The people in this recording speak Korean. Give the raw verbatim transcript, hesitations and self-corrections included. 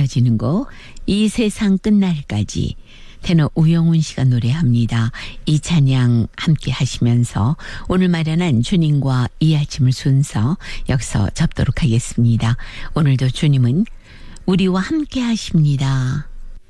이어지는 곡 이 세상 끝날까지 테너 우영훈 씨가 노래합니다. 이 찬양 함께 하시면서 오늘 마련한 주님과 이 아침을 순서 여기서 접도록 하겠습니다. 오늘도 주님은 우리와 함께 하십니다.